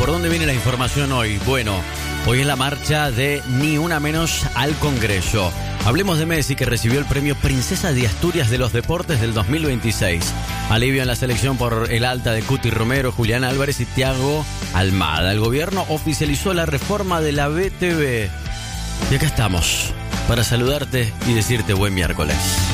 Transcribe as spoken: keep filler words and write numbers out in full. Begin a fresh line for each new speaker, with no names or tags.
¿Por dónde viene la información hoy? Bueno, hoy es la marcha de Ni Una Menos al Congreso. Hablemos de Messi, que recibió el premio Princesa de Asturias de los Deportes del dos mil veintiséis. Alivio en la selección por el alta de Cuti Romero, Julián Álvarez y Thiago Almada. El gobierno oficializó la reforma de la B T V. Y acá estamos, para saludarte y decirte buen miércoles.